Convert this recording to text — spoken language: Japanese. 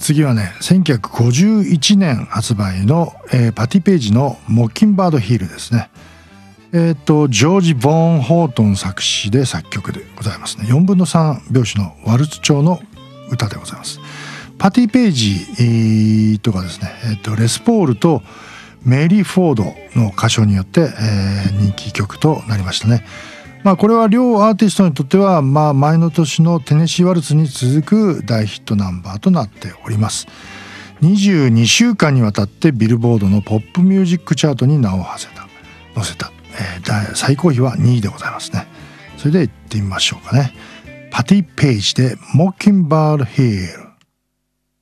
次はね1951年発売の、パティ・ペイジのモッキンバード・ヒールですね。ジョージ・ボーン・ホートン作詞で作曲でございますね。4分の3拍子のワルツ調の歌でございます。パティ・ペイジとかですね、レスポールとメリー・フォードの歌唱によって、人気曲となりましたね。これは両アーティストにとっては、前の年のテネシー・ワルツに続く大ヒットナンバーとなっております。22週間にわたってビルボードのポップミュージックチャートに名を載せた、最高位は2位でございますね。それで行ってみましょうかね。パティ・ペイジでモッキンバード・ヒール。